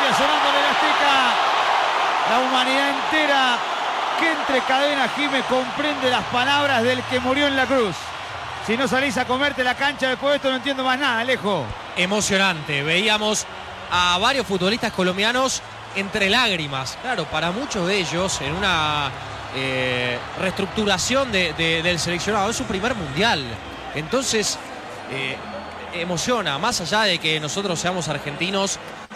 Colombia sonando en el Azteca. La humanidad entera que entre cadena Jimé comprende las palabras del que murió en la cruz. Si no salís a comerte la cancha después de esto, no entiendo más nada, Alejo. Emocionante. Veíamos a varios futbolistas colombianos entre lágrimas. Claro, para muchos de ellos, en una reestructuración del seleccionado, es su primer mundial. Entonces, emociona. Más allá de que nosotros seamos argentinos,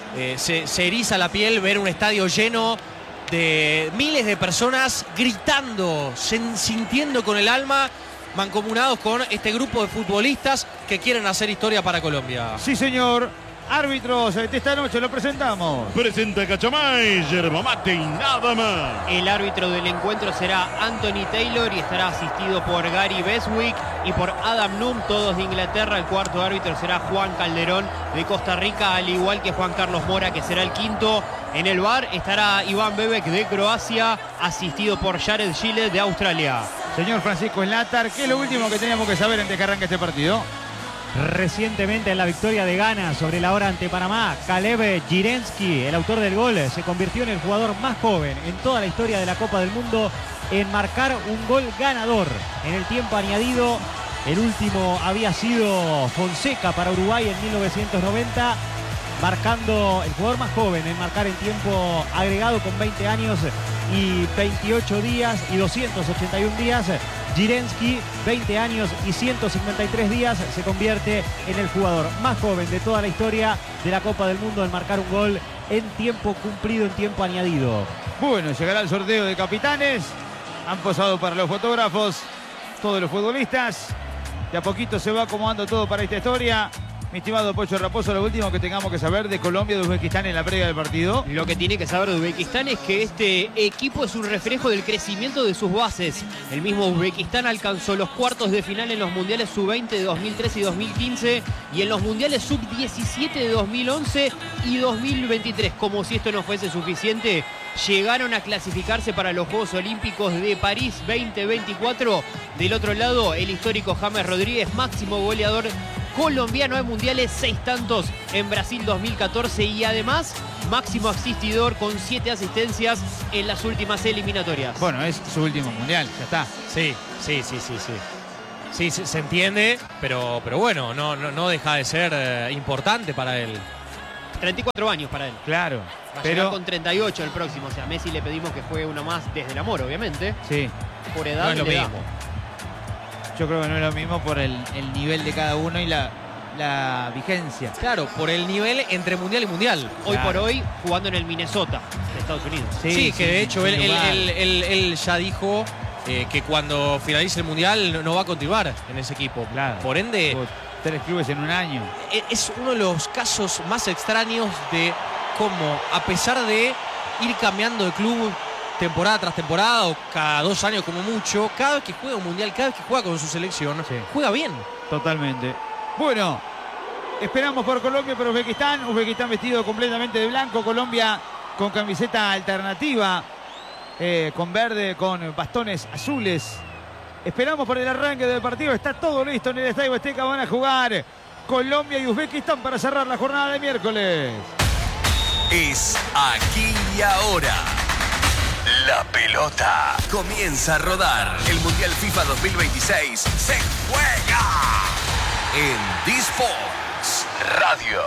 se eriza la piel ver un estadio lleno de miles de personas gritando, sintiendo con el alma, mancomunados con este grupo de futbolistas que quieren hacer historia para Colombia. Sí, señor. Árbitros de esta noche lo presentamos. Presenta Cachamay, yerba mate y nada más. El árbitro del encuentro será Anthony Taylor y estará asistido por Gary Beswick y por Adam Nunn, todos de Inglaterra. El cuarto árbitro será Juan Calderón de Costa Rica, al igual que Juan Carlos Mora, que será el quinto. En el VAR estará Iván Bebek de Croacia, asistido por Jared Gillett de Australia. Señor Francisco Slatar, ¿qué es lo último que teníamos que saber antes de que arranque este partido? Recientemente en la victoria de Ghana sobre la hora ante Panamá, Caleb Jirensky, el autor del gol, se convirtió en el jugador más joven en toda la historia de la Copa del Mundo en marcar un gol ganador. En el tiempo añadido, el último había sido Fonseca para Uruguay en 1990, marcando el jugador más joven en marcar en tiempo agregado con 20 años y 28 días y 281 días. Jirensky, 20 años y 153 días, se convierte en el jugador más joven de toda la historia de la Copa del Mundo en marcar un gol en tiempo cumplido, en tiempo añadido. Bueno, llegará el sorteo de capitanes. Han posado para los fotógrafos todos los futbolistas. De a poquito se va acomodando todo para esta historia. Mi estimado Pocho Raposo, lo último que tengamos que saber de Colombia y de Uzbekistán en la previa del partido. Lo que tiene que saber de Uzbekistán es que este equipo es un reflejo del crecimiento de sus bases. El mismo Uzbekistán alcanzó los cuartos de final en los mundiales sub-20 de 2013 y 2015 y en los mundiales sub-17 de 2011 y 2023. Como si esto no fuese suficiente, llegaron a clasificarse para los Juegos Olímpicos de París 2024. Del otro lado, el histórico James Rodríguez, máximo goleador colombiano en mundiales, 6 tantos en Brasil 2014 y además máximo asistidor con 7 asistencias en las últimas eliminatorias. Bueno, es su último mundial, ya está. Sí. Sí, se entiende, pero bueno, no deja de ser importante para él. 34 años para él. Claro. Va a llegar con 38 el próximo. O sea, a Messi le pedimos que juegue uno más desde el amor, obviamente. Sí. Por edad No es lo le mismo. damos. Yo creo que no es lo mismo por el nivel de cada uno y la vigencia. Claro, por el nivel entre mundial y mundial. Hoy por hoy jugando en el Minnesota de Estados Unidos. Sí, que de hecho sin lugar. él ya dijo que cuando finalice el mundial no va a continuar en ese equipo. Claro. Por ende, Tuvo 3 clubes en un año. es uno de los casos más extraños de cómo, a pesar de ir cambiando de club temporada tras temporada o cada 2 años como mucho, cada vez que juega un mundial, cada vez que juega con su selección, Sí. juega bien. Totalmente. Bueno, esperamos por Colombia, por Uzbekistán. Uzbekistán vestido completamente de blanco. Colombia con camiseta alternativa, con verde, con bastones azules. Esperamos por el arranque del partido. Está todo listo en el Estadio Azteca. Van a jugar Colombia y Uzbekistán para cerrar la jornada de miércoles. Es aquí y ahora. La pelota comienza a rodar. El Mundial FIFA 2026 se juega en D-Sports Radio.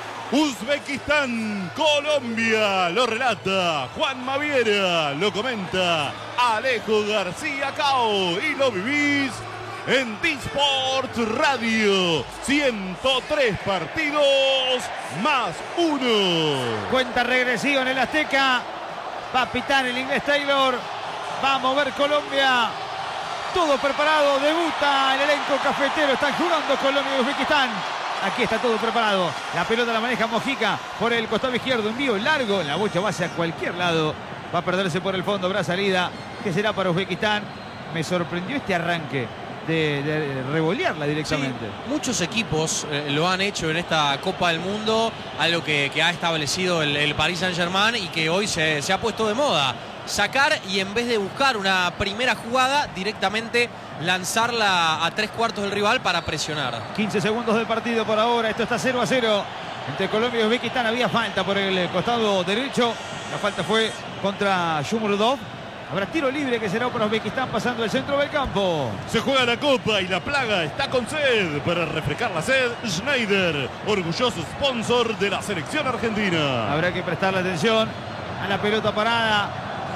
Uzbekistán, Colombia, lo relata Juan Maviera, lo comenta Alejo García Cao y lo vivís en D-Sports Radio. 103 partidos más 1. Cuenta regresiva en el Azteca. Va a pitar el inglés Taylor. Va a mover Colombia. Todo preparado. Debuta el elenco cafetero. Están jugando Colombia y Uzbekistán. Aquí está todo preparado. La pelota la maneja Mojica por el costado izquierdo. Envío largo. La bocha va hacia cualquier lado. Va a perderse por el fondo. Habrá salida que será para Uzbekistán. Me sorprendió este arranque de revolearla directamente. Sí, muchos equipos lo han hecho en esta Copa del Mundo, algo que ha establecido el Paris Saint-Germain y que hoy se ha puesto de moda. Sacar y en vez de buscar una primera jugada, directamente lanzarla a 3/4 del rival para presionar. 15 segundos del partido por ahora. Esto está 0-0. entre Colombia y Uzbekistán. Había falta por el costado derecho. La falta fue contra Shomurodov. Habrá tiro libre que será para Uzbekistán pasando el centro del campo. Se juega la copa y la plaga está con sed. Para refrescar la sed, Schneider, orgulloso sponsor de la selección argentina. Habrá que prestarle atención a la pelota parada.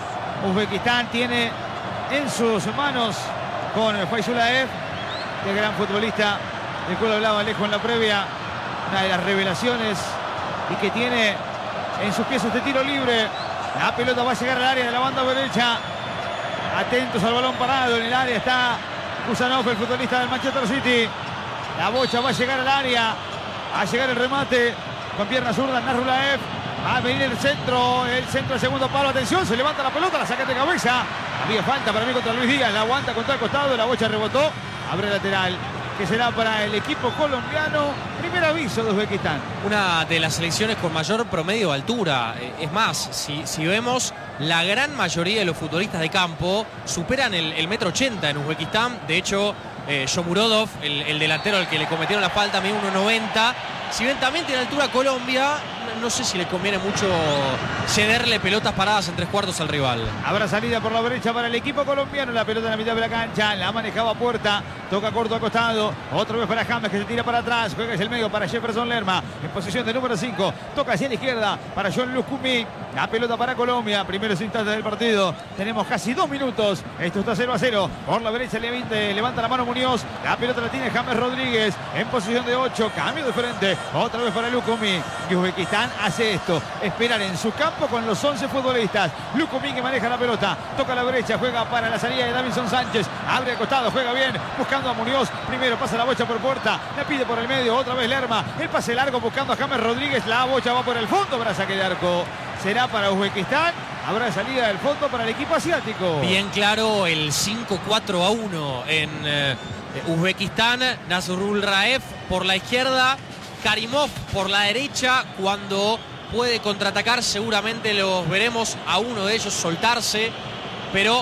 Uzbekistán tiene en sus manos con Faizulaev, que gran futbolista del cual hablaba Alejo en la previa, una de las revelaciones, y que tiene en sus pies este tiro libre. La pelota va a llegar al área de la banda derecha. Atentos al balón parado. En el área está Kusanov, el futbolista del Manchester City. La bocha va a llegar al área. Va a llegar el remate con pierna zurda Nasrulaev. Va a venir el centro del segundo palo. Atención, se levanta la pelota, la saca de cabeza. Había falta para mí contra Luis Díaz. La aguanta contra el costado. La bocha rebotó. Abre lateral, que será para el equipo colombiano. Primer aviso de Uzbekistán. Una de las selecciones con mayor promedio de altura. Es más, si vemos, la gran mayoría de los futbolistas de campo superan el 1,80 m en Uzbekistán. De hecho, Shomurodov, el delantero al que le cometieron la falta, mide 1,90 m. Si bien también tiene altura Colombia, no sé si le conviene mucho cederle pelotas paradas en 3/4 al rival. Habrá salida por la derecha para el equipo colombiano. La pelota en la mitad de la cancha. La manejaba Puerta. Toca corto al costado. Otra vez para James, que se tira para atrás. Juega hacia el medio para Jefferson Lerma. En posición de número 5. Toca hacia la izquierda para John Lukumi. La pelota para Colombia. Primeros instantes del partido. Tenemos casi 2 minutos. Esto está 0-0. Por la derecha levanta la mano Muñoz. La pelota la tiene James Rodríguez. En posición de 8. Cambio de frente. Otra vez para Lukumi. Y Uzbekistán hace esto. Esperar en su campo con los 11 futbolistas. Lukumi, que maneja la pelota. Toca a la derecha. Juega para la salida de Davinson Sánchez. Abre al costado. Juega bien. Buscando a Muñoz. Primero pasa la bocha por Puerta. La pide por el medio. Otra vez Lerma. El pase largo buscando a James Rodríguez. La bocha va por el fondo para saque de arco. Será para Uzbekistán. Habrá salida del fondo para el equipo asiático. Bien claro el 5-4-1 en Uzbekistán. Nasrulaev por la izquierda, Karimov por la derecha. Cuando puede contraatacar seguramente los veremos a uno de ellos soltarse, pero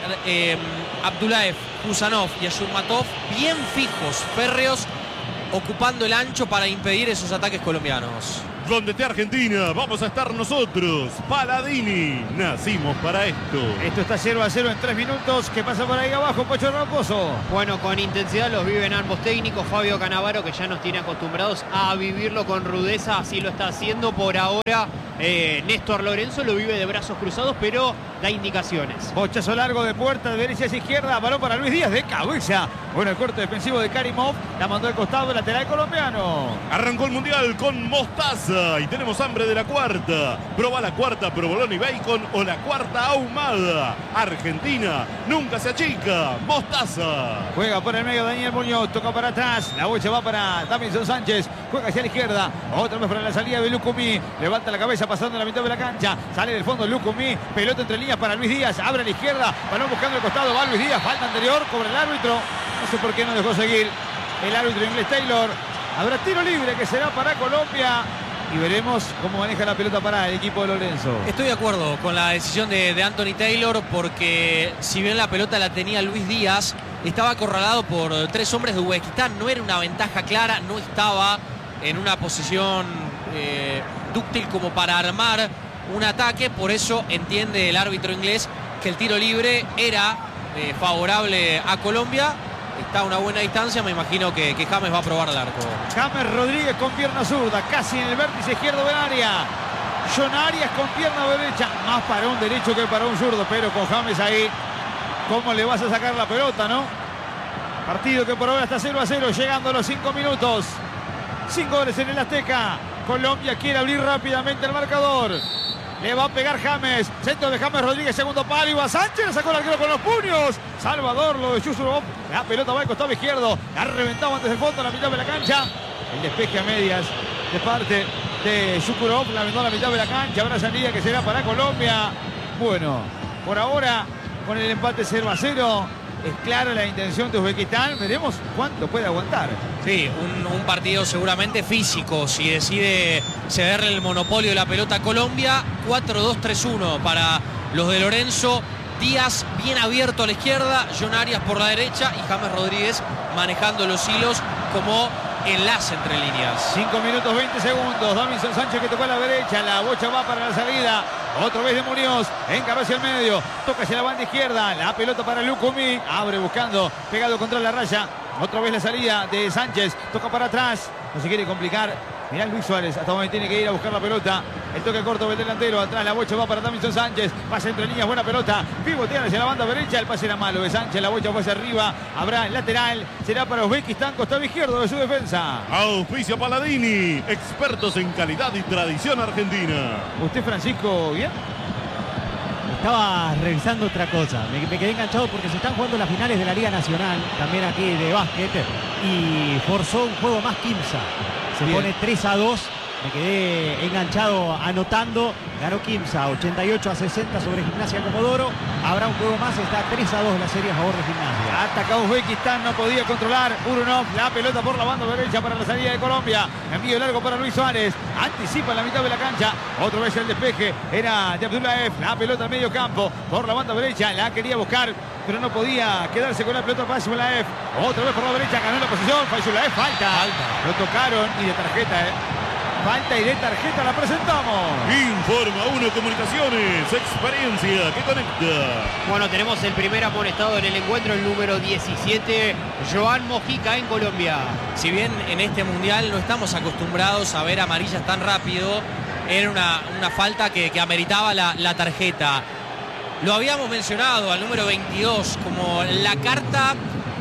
Abdullaev, Kusanov y Ashurmatov bien fijos, férreos, ocupando el ancho para impedir esos ataques colombianos. Donde esté Argentina, vamos a estar nosotros. Paladini, nacimos para esto. Esto está 0-0 en 3 minutos. ¿Qué pasa por ahí abajo, Pocho Raposo? Bueno, con intensidad los viven ambos técnicos. Fabio Cannavaro, que ya nos tiene acostumbrados a vivirlo con rudeza, así lo está haciendo por ahora. Néstor Lorenzo lo vive de brazos cruzados, pero da indicaciones. Bochazo largo de Puerta, de derecha hacia izquierda. Balón para Luis Díaz, de cabeza. Bueno, el corte defensivo de Karimov. La mandó al costado, lateral colombiano. Arrancó el Mundial con mostaza y tenemos hambre de la cuarta. Proba la cuarta provolone y bacon o la cuarta ahumada. Argentina nunca se achica. Mostaza. Juega por el medio Daniel Muñoz, toca para atrás. La bocha va para Davinson Sánchez. Juega hacia la izquierda. Otra vez para la salida de Lukumi. Levanta la cabeza pasando en la mitad de la cancha. Sale del fondo Lukumi. Pelota entre líneas para Luis Díaz. Abre a la izquierda. Balón buscando el costado. Va Luis Díaz. Falta anterior. Cobra el árbitro. No sé por qué no dejó seguir el árbitro inglés Taylor. Habrá tiro libre que será para Colombia. Y veremos cómo maneja la pelota para el equipo de Lorenzo. Estoy de acuerdo con la decisión de Anthony Taylor, porque si bien la pelota la tenía Luis Díaz, estaba acorralado por 3 hombres de Uzbekistán. No era una ventaja clara, no estaba en una posición dúctil como para armar un ataque. Por eso entiende el árbitro inglés que el tiro libre era favorable a Colombia. Está a una buena distancia, me imagino que James va a probar el arco. James Rodríguez con pierna zurda, casi en el vértice izquierdo del área. John Arias con pierna derecha, más para un derecho que para un zurdo, pero con James ahí, ¿cómo le vas a sacar la pelota, no? Partido que por ahora está 0-0, llegando a los 5 minutos. 5 goles en el Azteca. Colombia quiere abrir rápidamente el marcador. Le va a pegar James. Centro de James Rodríguez, segundo palo. Iba Sánchez, le sacó el arquero con los puños. Salvador, lo de Yusurov. La pelota va al costado izquierdo. Ha reventado antes del fondo, a la mitad de la cancha. El despeje a medias de parte de Yusurov. La vendó a la mitad de la cancha. Habrá salida que será para Colombia. Bueno, por ahora, con el empate 0-0, es clara la intención de Uzbekistán. Veremos cuánto puede aguantar. Sí, un partido seguramente físico. Si decide cederle el monopolio de la pelota a Colombia, 4-2-3-1 para los de Lorenzo. Díaz bien abierto a la izquierda, John Arias por la derecha y James Rodríguez manejando los hilos como en las entrelíneas. 5 minutos 20 segundos. Davinson Sánchez que tocó a la derecha. La bocha va para la salida. Otra vez de Muñoz. Encaró hacia el medio. Toca hacia la banda izquierda. La pelota para Lucumí. Abre buscando. Pegado contra la raya. Otra vez la salida de Sánchez. Toca para atrás. No se quiere complicar. Mirá Luis Suárez. Hasta donde tiene que ir a buscar la pelota. El toque corto del delantero. Atrás la bocha va para Davinson Sánchez. Pasa entre líneas. Buena pelota. Pivotean hacia la banda derecha. El pase era malo de Sánchez. La bocha fue hacia arriba. Habrá el lateral. Será para Uzbekistán. Costado izquierdo de su defensa. Auspicio Paladini. Expertos en calidad y tradición argentina. ¿Usted, Francisco, bien? Estaba revisando otra cosa. Me quedé enganchado porque se están jugando las finales de la Liga Nacional, también aquí de básquet, y forzó un juego más Quimsa. Se Bien. pone 3-2. Me quedé enganchado anotando. Ganó Quimsa 88-60 sobre Gimnasia Comodoro. Habrá un juego más. Está 3-2 la serie a favor de Gimnasia. Ataca Uzbekistán, no podía controlar Urunov, la pelota por la banda derecha para la salida de Colombia. Envío largo para Luis Suárez, anticipa en la mitad de la cancha. Otra vez el despeje era de Abdullaev, la pelota en medio campo por la banda derecha, la quería buscar, pero no podía quedarse con la pelota para Faisulaev. Otra vez por la derecha, ganó la posición. Faisulaev, falta. Lo tocaron y de tarjeta, falta y de tarjeta la presentamos. Informa Uno Comunicaciones, experiencia que conecta. Bueno, tenemos el primer amonestado en el encuentro, el número 17, Joan Mojica en Colombia. Si bien en este mundial no estamos acostumbrados a ver amarillas tan rápido, era una falta que ameritaba la tarjeta. Lo habíamos mencionado al número 22 como la carta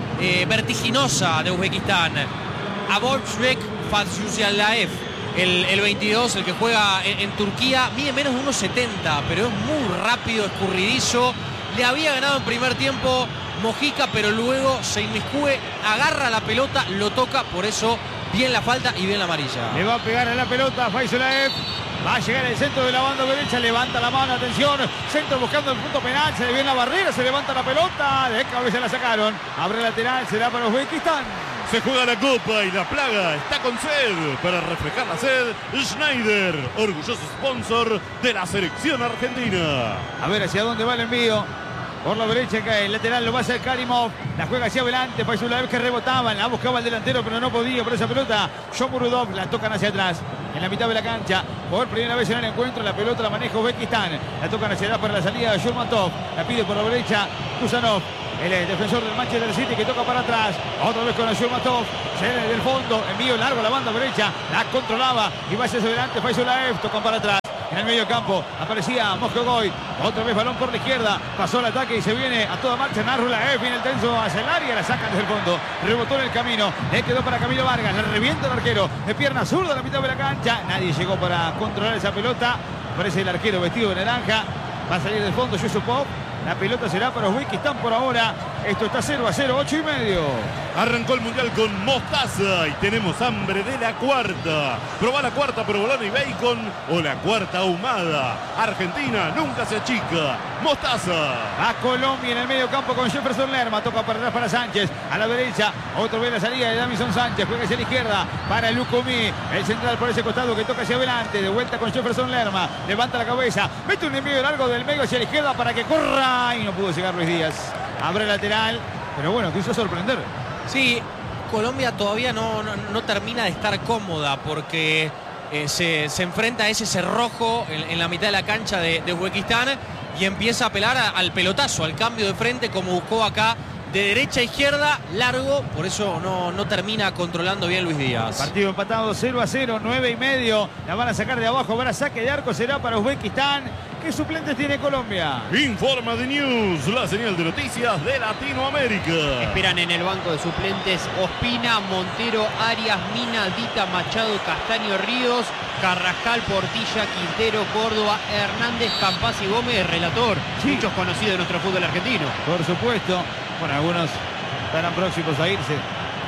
vertiginosa de Uzbekistán. Aborchbek Fatshusialaev, el 22, el que juega en Turquía, mide menos de 1,70, pero es muy rápido, escurridizo. Le había ganado en primer tiempo Mojica, pero luego se inmiscuye, agarra la pelota, lo toca, por eso bien la falta y bien la amarilla. Le va a pegar a la pelota Faisulaev. Va a llegar al centro de la banda derecha, levanta la mano, atención, centro buscando el punto penal, se le viene la barrera, se levanta la pelota, de cabeza la sacaron, abre lateral, será para Uzbekistán. Se juega la copa y la plaga está con sed. Para reflejar la sed, Schneider, orgulloso sponsor de la selección argentina. A ver hacia dónde va el envío. Por la derecha cae el lateral, lo va a hacer Karimov. La juega hacia adelante, Faisulaev que rebotaba, la buscaba el delantero, pero no podía por esa pelota. Shomurodov la tocan hacia atrás, en la mitad de la cancha. Por primera vez en el encuentro, la pelota la maneja Uzbekistán. La tocan hacia atrás para la salida de Shurmatov. La pide por la derecha Kusanov, el defensor del Manchester City, que toca para atrás. Otra vez con Shurmatov, se viene del fondo, envío largo a la banda derecha. La controlaba y va hacia adelante Faisulaev, tocan para atrás. En el medio campo aparecía Moscogoy. Otra vez balón por la izquierda. Pasó el ataque y se viene a toda marcha Narulaev. Viene el tenso hacia el área. La sacan desde el fondo. Rebotó en el camino. Le quedó para Camilo Vargas. Le revienta el arquero. De pierna zurda a la mitad de la cancha. Nadie llegó para controlar esa pelota. Aparece el arquero vestido de naranja. Va a salir del fondo Yusupov. La pelota será para Uzbekistán por ahora. Esto está 0-0, 8,5. Arrancó el mundial con mostaza y tenemos hambre de la cuarta. Probá la cuarta provolone y bacon o la cuarta ahumada. Argentina nunca se achica. Mostaza. A Colombia en el medio campo con Jefferson Lerma. Toca para atrás para Sánchez. A la derecha. Otra vez la salida de Davinson Sánchez. Juega hacia la izquierda para Lucumí. El central por ese costado que toca hacia adelante. De vuelta con Jefferson Lerma. Levanta la cabeza. Mete un envío largo del medio hacia la izquierda para que corra. Y no pudo llegar Luis Díaz. Abre el lateral. Pero bueno, quiso sorprender. Sí, Colombia todavía no termina de estar cómoda porque se enfrenta a ese cerrojo en la mitad de la cancha de Uzbekistán y empieza a apelar al pelotazo, al cambio de frente como buscó acá de derecha a izquierda, largo, por eso no termina controlando bien Luis Díaz. Partido empatado 0-0, 9,5. La van a sacar de abajo, ahora saque de arco será para Uzbekistán. ¿Qué suplentes tiene Colombia? Informa de News, la señal de noticias de Latinoamérica. Esperan en el banco de suplentes Ospina, Montero, Arias, Mina, Dita, Machado, Castaño, Ríos, Carrascal, Portilla, Quintero, Córdoba, Hernández, Campas y Gómez, relator. Sí. Muchos conocidos de nuestro fútbol argentino. Por supuesto. Bueno, algunos estarán próximos a irse.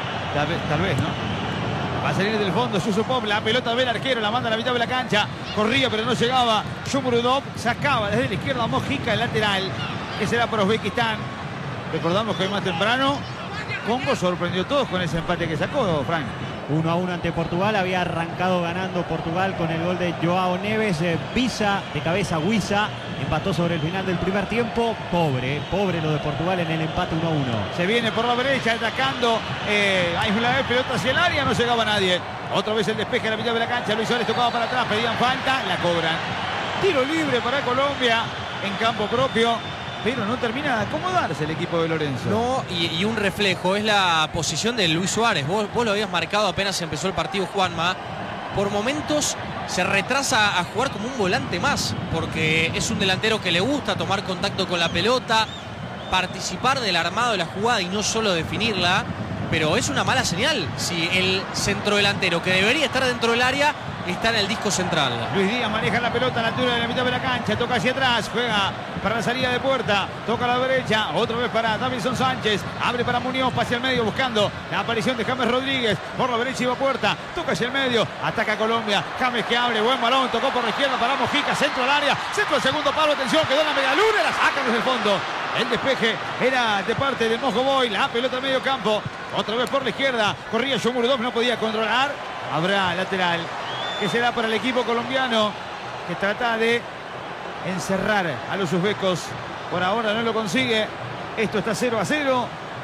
Tal vez, ¿no? Va a salir del fondo Yusupov, la pelota del arquero, la manda a la mitad de la cancha. Corría pero no llegaba. Shomurodov sacaba desde la izquierda a Mojica, el lateral, que será para Uzbekistán. Recordamos que más temprano Congo sorprendió a todos con ese empate que sacó, Frank. 1-1 ante Portugal. Había arrancado ganando Portugal con el gol de Joao Neves. Visa, de cabeza Wisa, empató sobre el final del primer tiempo. Pobre lo de Portugal en el empate 1-1. Se viene por la derecha atacando. Hay una vez pelota hacia el área, no llegaba nadie. Otra vez el despeje a la mitad de la cancha. Luis Suárez tocaba para atrás, pedían falta, la cobran. Tiro libre para Colombia en campo propio, pero no termina de acomodarse el equipo de Lorenzo. No, y un reflejo es la posición de Luis Suárez. Vos lo habías marcado apenas empezó el partido, Juanma. Por momentos se retrasa a jugar como un volante más, porque es un delantero que le gusta tomar contacto con la pelota, participar del armado de la jugada y no solo definirla. Pero es una mala señal si el centrodelantero que debería estar dentro del área está en el disco central. Luis Díaz maneja la pelota a la altura de la mitad de la cancha, toca hacia atrás, juega para la salida de puerta, toca a la derecha, otra vez para Davinson Sánchez, abre para Muñoz, pasa al medio buscando la aparición de James Rodríguez, por la derecha iba a puerta, toca hacia el medio, ataca Colombia, James que abre, buen balón, tocó por la izquierda para Mojica, centro al área, centro al segundo palo, atención, quedó en la media luna, la sacan desde el fondo. El despeje era de parte de Mojo Boy, la pelota en medio campo, otra vez por la izquierda, corría Shomurodov, no podía controlar, habrá lateral que será para el equipo colombiano que trata de encerrar a los uzbecos. Por ahora no lo consigue. Esto está 0-0.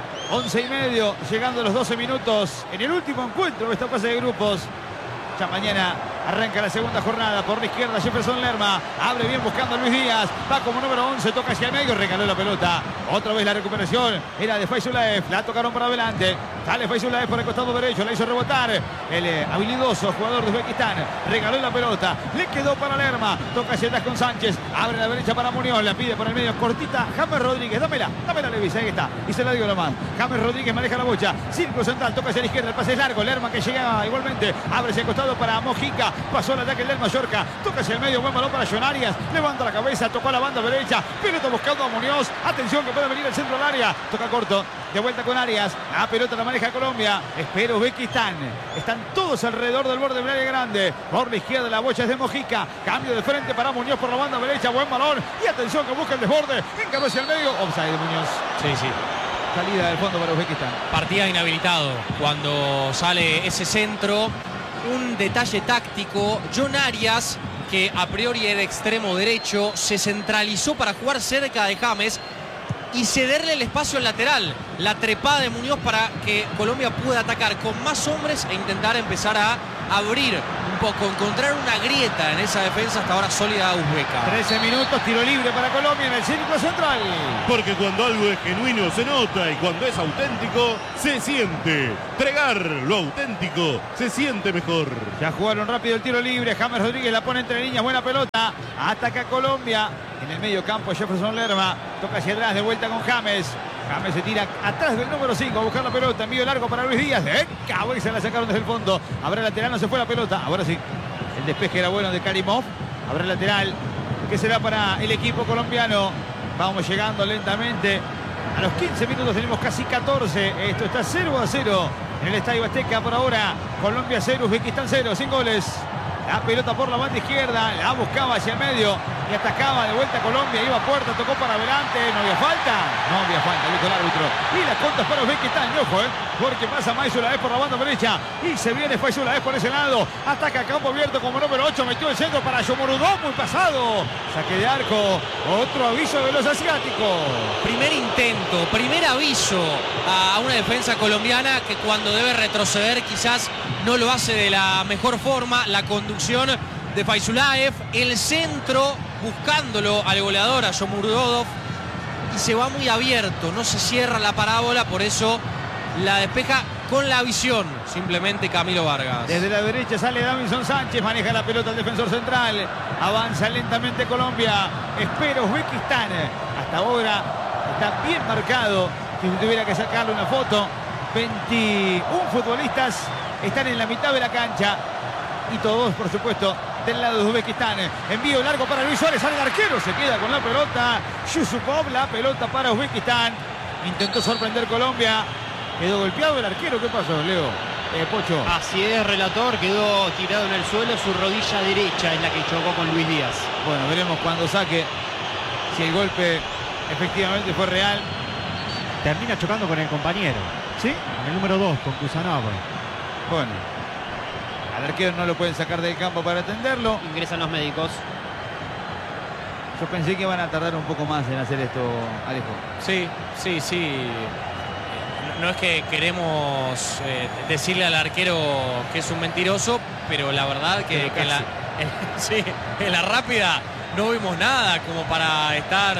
11:30, llegando a los 12 minutos en el último encuentro de esta fase de grupos. Ya mañana arranca la segunda jornada. Por la izquierda Jefferson Lerma, abre bien buscando a Luis Díaz, va como número 11, toca hacia el medio, regaló la pelota. Otra vez la recuperación era de Faizulaev, la tocaron para adelante, sale Faizulaev por el costado derecho, la hizo rebotar el habilidoso jugador de Uzbekistán, regaló la pelota, le quedó para Lerma, toca hacia atrás con Sánchez, abre la derecha para Muñoz, la pide por el medio, cortita, James Rodríguez, dámela Levis, ahí está, y se la digo nomás. James Rodríguez maneja la bocha, círculo central, toca hacia la izquierda, el pase es largo, Lerma que llega igualmente, abre hacia el costado para Mojica, pasó el ataque del Mallorca, toca hacia el medio, buen balón para John Arias, levanta la cabeza, tocó a la banda derecha, pelota buscando a Muñoz, atención que puede venir el centro del área, toca corto, de vuelta con Arias, la pelota la maneja Colombia, espera Uzbekistán, están todos alrededor del borde del área grande, por la izquierda la bocha es de Mojica, cambio de frente para Muñoz por la banda derecha, buen balón, y atención que busca el desborde, encaró hacia el medio, offside de Muñoz. Sí. Salida del fondo para Uzbekistán. Partida inhabilitado cuando sale ese centro. Un detalle táctico, John Arias, que a priori era extremo derecho, se centralizó para jugar cerca de James y cederle el espacio al lateral. La trepada de Muñoz para que Colombia pueda atacar con más hombres e intentar empezar a abrir un poco, encontrar una grieta en esa defensa hasta ahora sólida uzbeca. 13 minutos, tiro libre para Colombia en el círculo central. Porque cuando algo es genuino se nota y cuando es auténtico se siente. Tregar lo auténtico se siente mejor. Ya jugaron rápido el tiro libre, James Rodríguez la pone entre líneas, buena pelota, ataca Colombia en el medio campo, Jefferson Lerma, toca hacia atrás, de vuelta con James. James se tira atrás del número 5 a buscar la pelota, envío largo para Luis Díaz, y se la sacaron desde el fondo, habrá lateral, no se fue la pelota, ahora sí, el despeje era bueno de Karimov, habrá lateral, que será para el equipo colombiano. Vamos llegando lentamente a los 15 minutos, tenemos casi 14, esto está 0-0 en el Estadio Azteca por ahora, Colombia 0, Uzbekistán 0, sin goles. La pelota por la banda izquierda, la buscaba hacia el medio y atacaba de vuelta Colombia, iba a puerta, tocó para adelante, no había falta, dijo el árbitro. Y las contas para Uzbekistán, y ojo, porque pasa Faizulaev por la banda derecha y se viene Faizulaev por ese lado, ataca a campo abierto como número 8, metió el centro para Shomurodov, muy pasado, saque de arco, otro aviso de los asiáticos. Primer intento, primer aviso a una defensa colombiana que cuando debe retroceder quizás no lo hace de la mejor forma, la conducción de Faizulaev, el centro buscándolo al goleador, a Shomurodov, y se va muy abierto, no se cierra la parábola, por eso la despeja con la visión, simplemente Camilo Vargas. Desde la derecha sale Davinson Sánchez, maneja la pelota el defensor central, avanza lentamente Colombia, espera Uzbekistán, hasta ahora está bien marcado, si tuviera que sacarle una foto, 21 futbolistas están en la mitad de la cancha y todos, por supuesto, del lado de Uzbekistán. Envío largo para Luis Suárez, sale el arquero, se queda con la pelota. Yusupov, la pelota para Uzbekistán. Intentó sorprender Colombia. Quedó golpeado el arquero. ¿Qué pasó, Leo? Pocho. Así es, relator, quedó tirado en el suelo, su rodilla derecha es la que chocó con Luis Díaz. Bueno, veremos cuando saque si el golpe efectivamente fue real. Termina chocando con el compañero. ¿Sí? En el número 2, con Kusanov. Bueno. Al arquero no lo pueden sacar del campo para atenderlo. Ingresan los médicos. Yo pensé que iban a tardar un poco más en hacer esto, Alejo. Sí. No es que queremos decirle al arquero que es un mentiroso, pero la verdad que en la rápida no vimos nada como para estar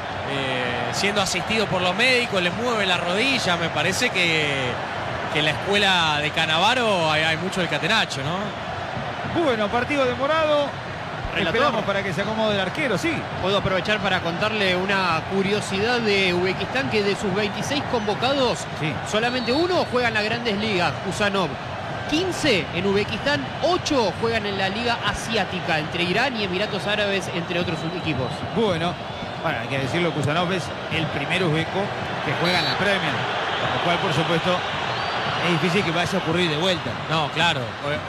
siendo asistido por los médicos. Les mueve la rodilla. Me parece que en la escuela de Canavaro hay mucho del catenacho, ¿no? Bueno, partido demorado. Relator. Esperamos para que se acomode el arquero, sí. Puedo aprovechar para contarle una curiosidad de Uzbekistán, que de sus 26 convocados, Sí. solamente uno juega en las Grandes Ligas, Kusanov. 15 en Uzbekistán, 8 juegan en la Liga Asiática, entre Irán y Emiratos Árabes, entre otros equipos. Bueno, hay que decirlo, Kusanov es el primer uzbeco que juega en la Premier, lo cual, por supuesto, es difícil que vaya a ocurrir de vuelta. No, claro.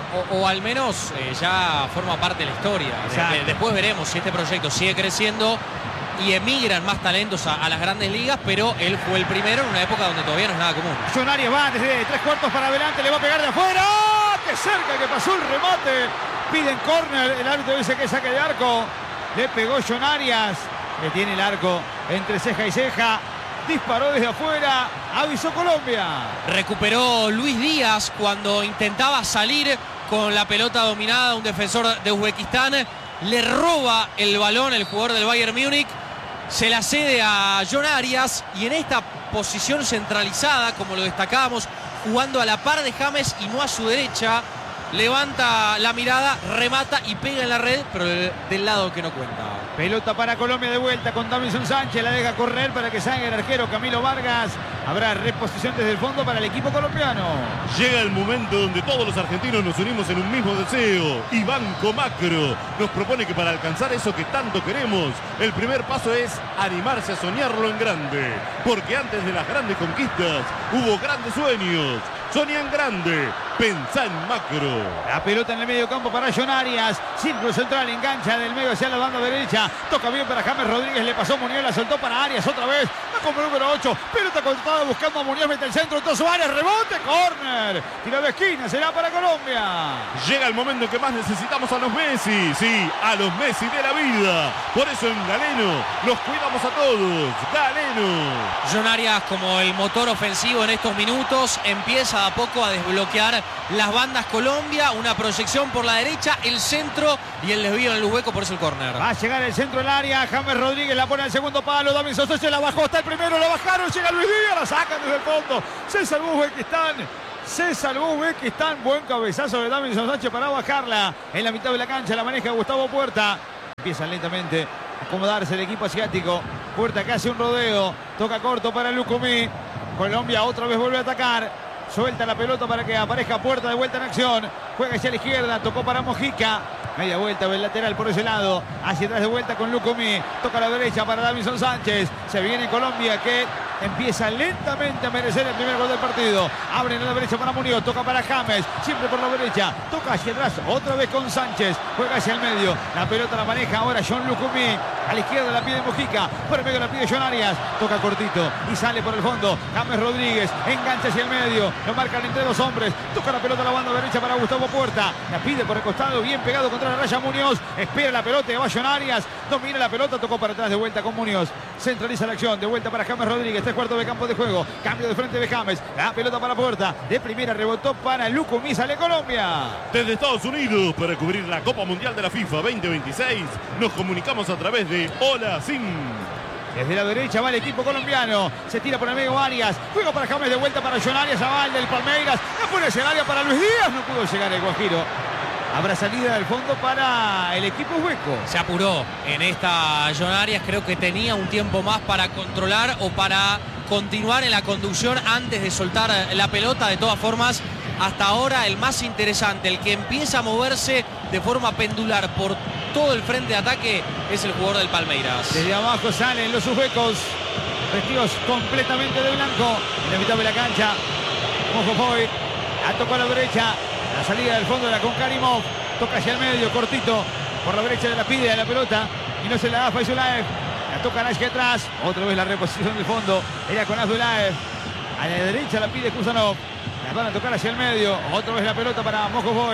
O al menos ya forma parte de la historia. Después veremos si este proyecto sigue creciendo y emigran más talentos a las grandes ligas, pero él fue el primero en una época donde todavía no es nada común. John Arias va desde 3/4 para adelante, le va a pegar de afuera. ¡Ah! ¡Qué cerca que pasó el remate! Piden córner, el árbitro dice que saque de arco. Le pegó John Arias, que tiene el arco entre ceja y ceja. Disparó desde afuera, avisó Colombia. Recuperó Luis Díaz cuando intentaba salir con la pelota dominada. Un defensor de Uzbekistán le roba el balón el jugador del Bayern Múnich. Se la cede a John Arias y en esta posición centralizada, como lo destacábamos, jugando a la par de James y no a su derecha, levanta la mirada, remata y pega en la red, pero del lado que no cuenta. Pelota para Colombia de vuelta con Davinson Sánchez, la deja correr para que salga el arquero Camilo Vargas. Habrá reposición desde el fondo para el equipo colombiano. Llega el momento donde todos los argentinos nos unimos en un mismo deseo. Y Banco Macro nos propone que para alcanzar eso que tanto queremos, el primer paso es animarse a soñarlo en grande. Porque antes de las grandes conquistas hubo grandes sueños. Soña en grande, pensá en Macro. La pelota en el medio campo para John Arias. Círculo central, engancha del medio hacia la banda derecha. Toca bien para James Rodríguez, le pasó Muñoz, la soltó para Arias otra vez. Va como número 8. Pelota cortada buscando a Muñoz, mete el centro, entonces Arias, rebote, córner. Tiro de esquina, será para Colombia. Llega el momento en que más necesitamos a los Messi. Sí, a los Messi de la vida. Por eso en Galeno los cuidamos a todos. Galeno. John Arias, como el motor ofensivo en estos minutos, empieza a poco a desbloquear las bandas Colombia. Una proyección por la derecha, el centro y el desvío en el uzbeco, por eso el córner. Va a llegar el centro del área. James Rodríguez la pone al segundo palo. Davinson Sánchez la bajó hasta el primero. La bajaron. Llega Luis Díaz. La sacan desde el fondo. Se salvó Uzbekistán. Se salvó Uzbekistán. Buen cabezazo de Davinson Sánchez para bajarla. En la mitad de la cancha la maneja Gustavo Puerta. Empiezan lentamente a acomodarse el equipo asiático. Puerta que hace un rodeo. Toca corto para Lucumí. Colombia otra vez vuelve a atacar. Suelta la pelota para que aparezca Puerta de vuelta en acción. Juega hacia la izquierda. Tocó para Mojica. Media vuelta del lateral por ese lado. Hacia atrás de vuelta con Lucumí. Toca a la derecha para Davinson Sánchez. Se viene Colombia que empieza lentamente a merecer el primer gol del partido. Abre en la derecha para Muñoz. Toca para James. Siempre por la derecha. Toca hacia atrás. Otra vez con Sánchez. Juega hacia el medio. La pelota la maneja ahora John Lucumí. A la izquierda la pide Mojica. Por el medio la pide John Arias. Toca cortito. Y sale por el fondo. James Rodríguez. Engancha hacia el medio. Lo marcan entre dos hombres. Toca la pelota a la banda derecha para Gustavo Puerta. La pide por el costado. Bien pegado contra la raya Muñoz. Espera la pelota. Va John Arias. Domina la pelota. Tocó para atrás de vuelta con Muñoz. Centraliza la acción. De vuelta para James Rodríguez. 3/4 de campo de juego. Cambio de frente de James. La pelota para Puerta. De primera rebotó para Lucumí. Sale Colombia. Desde Estados Unidos para cubrir la Copa Mundial de la FIFA 2026 nos comunicamos a través de Hola Sim. Desde la derecha va el equipo colombiano. Se tira por el medio Arias. Juega para James de vuelta para John Arias. Aval del Palmeiras. No puede llegar área para Luis Díaz. No pudo llegar el Guajiro. Habrá salida del fondo para el equipo uzbeco. Se apuró en esta John Arias. Creo que tenía un tiempo más para controlar o para continuar en la conducción antes de soltar la pelota. De todas formas, hasta ahora el más interesante, el que empieza a moverse de forma pendular por todo el frente de ataque, es el jugador del Palmeiras. Desde abajo salen los uzbecos, vestidos completamente de blanco. En la mitad de la cancha, Mojofoy la tocó a la derecha. La salida del fondo era con Karimov. Toca hacia el medio, cortito. Por la derecha de la pide a la pelota. Y no se la da Faizulaev. La toca Nash atrás. Otra vez la reposición del fondo. Era con Abdulaev. A la derecha la pide Kusanov. La van a tocar hacia el medio. Otra vez la pelota para Mojofoy.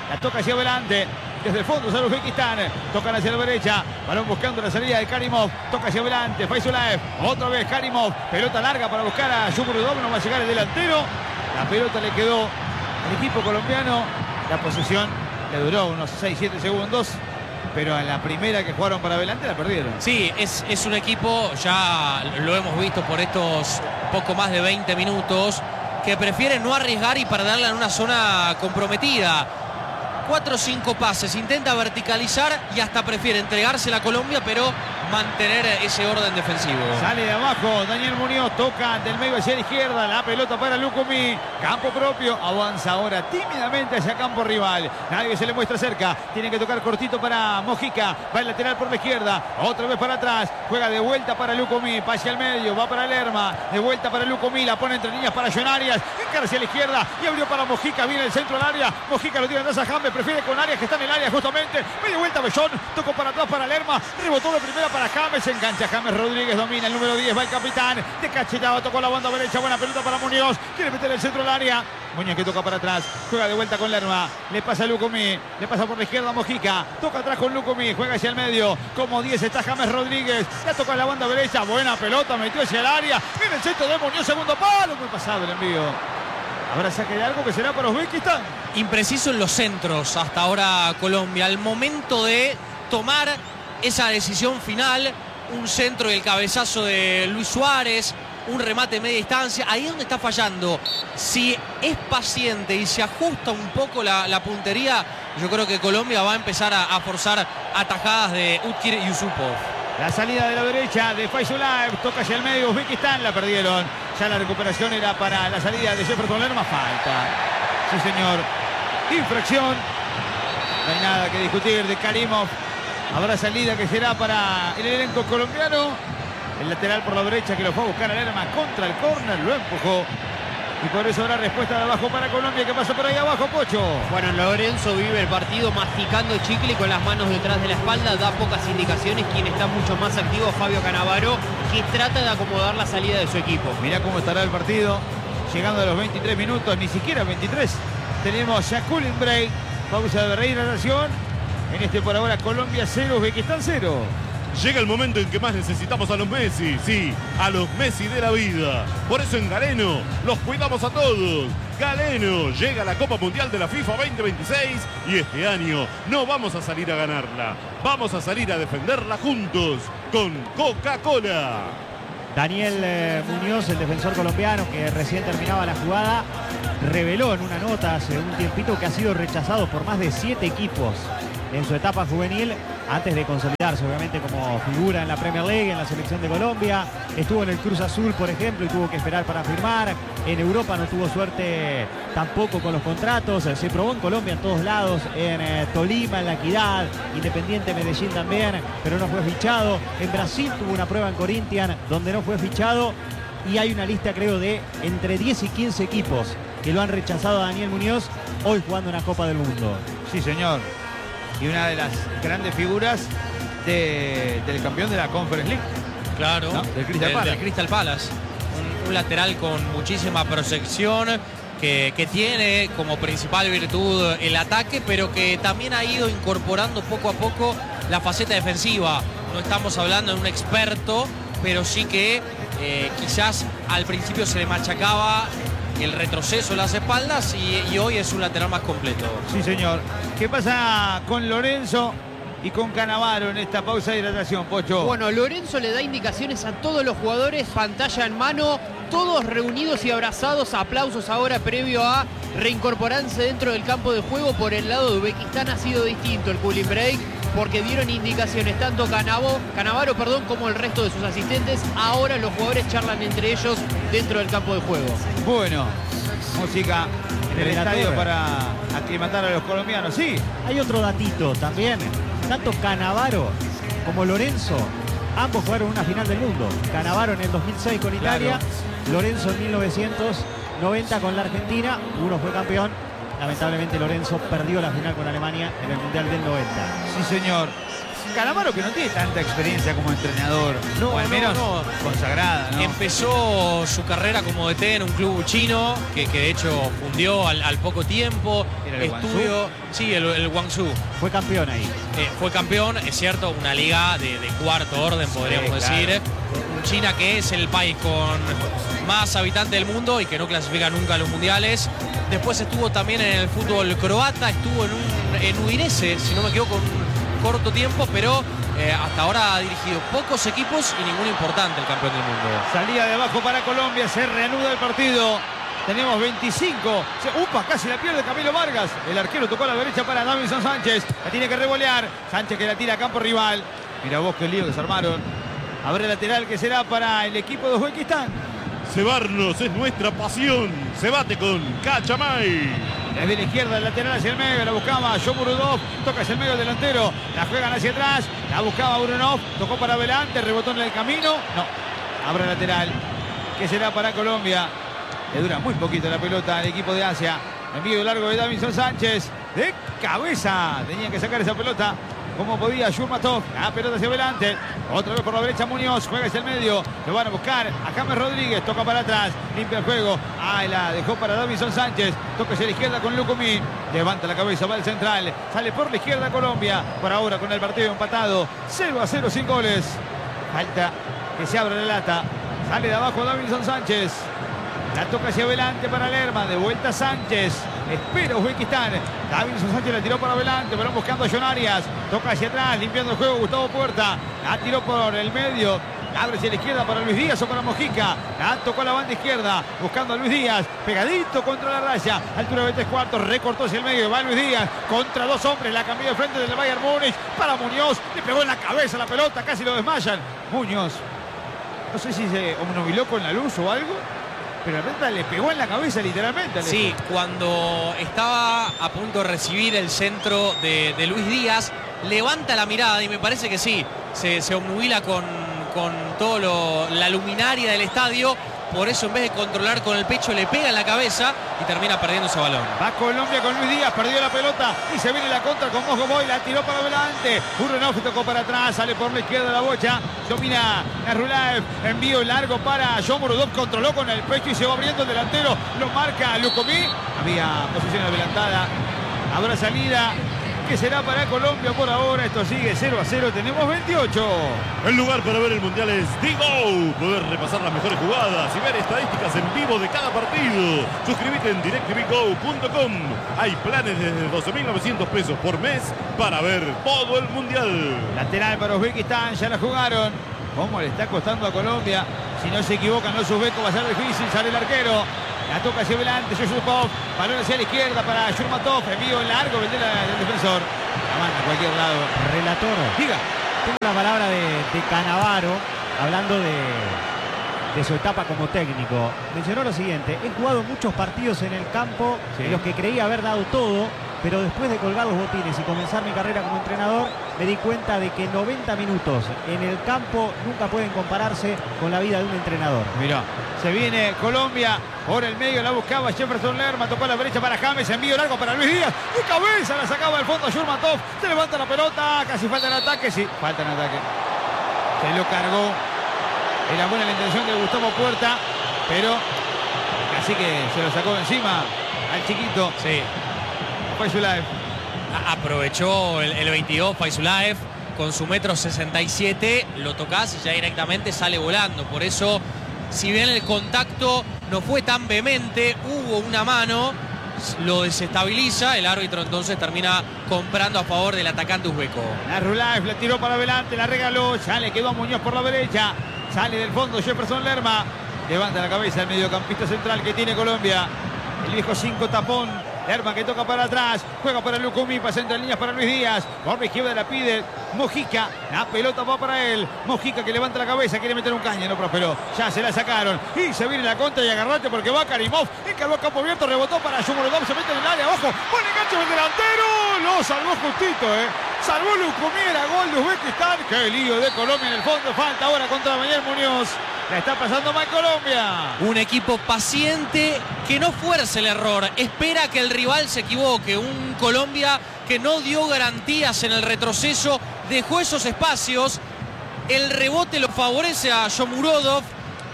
La toca hacia adelante. Desde el fondo sale Uzbekistán. Tocan hacia la derecha. Balón buscando la salida de Karimov. Toca hacia adelante. Faisulaev. Otra vez Karimov. Pelota larga para buscar a Yugurudov. No va a llegar el delantero. La pelota le quedó al equipo colombiano. La posesión le duró unos 6-7 segundos. Pero en la primera que jugaron para adelante la perdieron. Sí, es un equipo, ya lo hemos visto por estos poco más de 20 minutos, que prefiere no arriesgar y perderla en una zona comprometida. 4 o 5 pases, intenta verticalizar y hasta prefiere entregársela a Colombia, pero mantener ese orden defensivo. Sale de abajo Daniel Muñoz, toca del medio hacia la izquierda, la pelota para Lucumí, campo propio, avanza ahora tímidamente hacia campo rival, nadie se le muestra cerca, tiene que tocar cortito para Mojica, va el lateral por la izquierda, otra vez para atrás, juega de vuelta para Lucumí, pase al medio, va para Lerma, de vuelta para Lucumí, la pone entre líneas para John Arias, encara hacia la izquierda y abrió para Mojica, viene el centro al área, Mojica lo tira atrás a James, prefiere con Arias que está en el área justamente, media vuelta Bellón, tocó para atrás para Lerma, rebotó de primera para James, engancha James Rodríguez, domina el número 10, va el capitán, de cachetado, tocó la banda derecha, buena pelota para Muñoz, quiere meter el centro al área, Muñoz que toca para atrás, juega de vuelta con Lerma, le pasa a Lucumí, le pasa por la izquierda a Mojica, toca atrás con Lucumí, juega hacia el medio, como 10 está James Rodríguez, ya toca la banda derecha, buena pelota, metió hacia el área, viene el centro de Muñoz, segundo palo, muy pasado el envío. Habrá saque de algo que será para Uzbekistán. Impreciso en los centros hasta ahora Colombia. Al momento de tomar esa decisión final, un centro y el cabezazo de Luis Suárez, un remate de media distancia, ahí es donde está fallando. Si es paciente y se ajusta un poco la puntería, yo creo que Colombia va a empezar a forzar atajadas de Utkir y Yusupov. La salida de la derecha de Faisulaev, toca hacia el medio Uzbekistán, la perdieron. Ya la recuperación era para la salida de Jefferson Lerma, falta. Sí señor, infracción. No hay nada que discutir de Karimov. Habrá salida que será para el elenco colombiano. El lateral por la derecha que lo fue a buscar a Lerma contra el córner, lo empujó. Y por eso habrá respuesta de abajo para Colombia, que pasa por ahí abajo, Pocho. Bueno, Lorenzo vive el partido masticando chicle con las manos detrás de la espalda, da pocas indicaciones. Quien está mucho más activo, Fabio Cannavaro, que trata de acomodar la salida de su equipo. Mirá cómo estará el partido, llegando a los 23 minutos, ni siquiera 23. Tenemos ya cooling break, pausa de rehidratación. En este por ahora Colombia 0, Uzbekistán 0. Llega el momento en que más necesitamos a los Messi, sí, a los Messi de la vida. Por eso en Galeno los cuidamos a todos. Galeno llega a la Copa Mundial de la FIFA 2026 y este año no vamos a salir a ganarla, vamos a salir a defenderla juntos con Coca-Cola. Daniel Muñoz, el defensor colombiano que recién terminaba la jugada, reveló en una nota hace un tiempito que ha sido rechazado por más de 7 equipos en su etapa juvenil, antes de consolidarse obviamente como figura en la Premier League, en la selección de Colombia. Estuvo en el Cruz Azul, por ejemplo, y tuvo que esperar para firmar. En Europa no tuvo suerte tampoco con los contratos. Se probó en Colombia en todos lados, en Tolima, en La Equidad, Independiente Medellín también, pero no fue fichado. En Brasil tuvo una prueba en Corinthians donde no fue fichado. Y hay una lista, creo, de entre 10 y 15 equipos que lo han rechazado a Daniel Muñoz, hoy jugando una Copa del Mundo. Sí, señor. Y una de las grandes figuras del campeón de la Conference League. Claro, ¿no? Del Crystal Palace. Un lateral con muchísima proyección, que tiene como principal virtud el ataque, pero que también ha ido incorporando poco a poco la faceta defensiva. No estamos hablando de un experto, pero sí que quizás al principio se le machacaba el retroceso en las espaldas y hoy es un lateral más completo. Sí, señor. ¿Qué pasa con Lorenzo y con Cannavaro en esta pausa de hidratación, Pocho? Bueno, Lorenzo le da indicaciones a todos los jugadores, pantalla en mano, todos reunidos y abrazados. Aplausos ahora previo a reincorporarse dentro del campo de juego. Por el lado de Uzbekistán ha sido distinto el cooling break, porque dieron indicaciones tanto Cannavaro, como el resto de sus asistentes. Ahora los jugadores charlan entre ellos dentro del campo de juego. Bueno, música en el estadio para aclimatar a los colombianos. Sí. Hay otro datito también. Tanto Cannavaro como Lorenzo, ambos jugaron una final del mundo. Cannavaro en el 2006 con Italia, Lorenzo en 1990 con la Argentina. Uno fue campeón. Lamentablemente Lorenzo perdió la final con Alemania en el Mundial del 90. Sí, señor. Calamaro, que no tiene tanta experiencia como entrenador, o al menos consagrada, ¿no? Empezó su carrera como DT en un club chino, que de hecho fundió al poco tiempo. ¿Era el Estudió, sí, el Guangzhou. Fue campeón ahí. Fue campeón, es cierto, una liga de cuarto orden, podríamos decir. China, que es el país con más habitantes del mundo y que no clasifica nunca a los mundiales. Después estuvo también en el fútbol croata, estuvo en Udinese, si no me equivoco, un corto tiempo, pero hasta ahora ha dirigido pocos equipos y ninguno importante el campeón del mundo. Salida de abajo para Colombia, se reanuda el partido. Tenemos 25. ¡Upa! Casi la pierde Camilo Vargas. El arquero tocó a la derecha para Davinson Sánchez. La tiene que revolear. Sánchez que la tira a campo rival. Mira vos qué lío que se armaron. Abre lateral que será para el equipo de Uzbekistán. Cebarnos es nuestra pasión. Se bate con Cachamay. Desde la izquierda, el lateral hacia el medio, la buscaba Shomurodov, toca hacia el medio delantero, la juegan hacia atrás, la buscaba Brunov, tocó para adelante, rebotó en el camino, no, abre lateral, que será para Colombia. Le dura muy poquito la pelota al equipo de Asia. Envío largo de Davinson Sánchez, de cabeza, tenían que sacar esa pelota como podía Shurmatov, la pelota hacia adelante, otra vez por la derecha Muñoz, juega hacia el medio, lo van a buscar a James Rodríguez, toca para atrás, limpia el juego, la dejó para Davinson Sánchez, toca hacia la izquierda con Lucumí, levanta la cabeza, va al central, sale por la izquierda Colombia, por ahora con el partido empatado, 0-0 sin goles, falta que se abra la lata, sale de abajo Davinson Sánchez, la toca hacia adelante para Lerma, de vuelta Sánchez, espera Uzbekistán, Davinson Sánchez la tiró para adelante, pero buscando a John Arias, toca hacia atrás, limpiando el juego Gustavo Puerta, la tiró por el medio, abre hacia la izquierda para Luis Díaz o para Mojica, la tocó a la banda izquierda, buscando a Luis Díaz, pegadito contra la raya, altura de 3/4, recortó hacia el medio, va Luis Díaz, contra dos hombres, la cambió de frente del Bayern Múnich, para Muñoz, le pegó en la cabeza la pelota, casi lo desmayan, Muñoz, no sé si se obnubiló con la luz o algo, pero la pelota le pegó en la cabeza literalmente. Alejo. Sí, cuando estaba a punto de recibir el centro de Luis Díaz, levanta la mirada y me parece que sí, se obnubila con todo la luminaria del estadio. Por eso en vez de controlar con el pecho le pega en la cabeza y termina perdiendo ese balón. Va Colombia con Luis Díaz, perdió la pelota y se viene la contra con Mosco Boy, la tiró para adelante. Uronov tocó para atrás, sale por la izquierda la bocha, domina Narulaev, envío largo para Shomurodov, controló con el pecho y se va abriendo el delantero, lo marca Lucumí. Había posición adelantada, habrá salida. Que será para Colombia por ahora, esto sigue 0-0, tenemos 28. El lugar para ver el Mundial es Digo, poder repasar las mejores jugadas y ver estadísticas en vivo de cada partido. Suscríbete en directvgo.com. Hay planes desde 12.900 pesos por mes para ver todo el Mundial. Lateral para Uzbekistán, ya la jugaron. ¿Cómo le está costando a Colombia? Si no se equivocan los uzbecos va a ser difícil, sale el arquero. La toca hacia adelante, Yusupov, balón hacia la izquierda para Shurmatov, envío largo, del defensor. La manda a cualquier lado. Relator, Diga. tengo la palabra de Cannavaro, hablando de su etapa como técnico. Mencionó lo siguiente: he jugado muchos partidos en el campo en los que creía haber dado todo, pero después de colgar los botines y comenzar mi carrera como entrenador, me di cuenta de que 90 minutos en el campo nunca pueden compararse con la vida de un entrenador. Mirá, se viene Colombia por el medio, la buscaba Jefferson Lerma, tocó a la derecha para James, envío largo para Luis Díaz, de cabeza la sacaba al fondo Shurmatov, se levanta la pelota, casi falta el ataque, sí, falta en ataque. Se lo cargó, era buena la intención de Gustavo Puerta, pero casi que se lo sacó de encima al chiquito. Sí. Faisulaev. Aprovechó el 22 Faisulaev con su 1,67 m, lo tocas y ya directamente sale volando. Por eso, si bien el contacto no fue tan vehemente, hubo una mano, lo desestabiliza, el árbitro entonces termina comprando a favor del atacante uzbeco. Narulaev la tiró para adelante, la regaló, ya le quedó a Muñoz por la derecha, sale del fondo Jefferson Lerma, levanta la cabeza el mediocampista central que tiene Colombia, el viejo 5 tapón. Lerma que toca para atrás, juega para Lucumí, pasa entre líneas para Luis Díaz, por la izquierda la pide Mojica, la pelota va para él, Mojica que levanta la cabeza, quiere meter un caño, no prosperó, ya se la sacaron, y se viene la contra y agarrate porque va Karimov, encargó a campo abierto, rebotó para Shomurodov, se mete en el área, abajo, buen enganche del delantero, lo salvó justito, salvó Lucumí, era gol de Uzbekistán, qué lío de Colombia en el fondo, falta ahora contra Bayern Muñoz. La está pasando mal Colombia. Un equipo paciente que no fuerce el error, espera que el rival se equivoque. Un Colombia que no dio garantías en el retroceso, dejó esos espacios. El rebote lo favorece a Shomurodov